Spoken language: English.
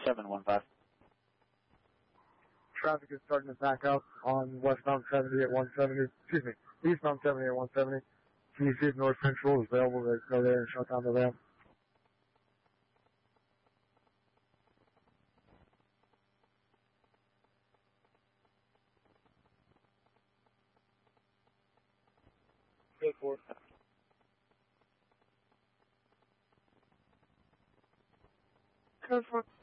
715. Traffic is starting to back up on westbound 70 at 170. Excuse me, eastbound 70 at 170. Can you see if North Central is available to go there and shut down the ramp? Good for it. Good for it.